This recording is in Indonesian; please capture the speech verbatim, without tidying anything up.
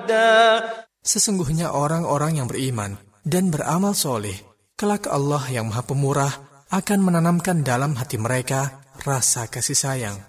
مدا. Sesungguhnya orang-orang yang beriman dan beramal soleh, kelak Allah yang Maha Pemurah akan menanamkan dalam hati mereka rasa kasih sayang.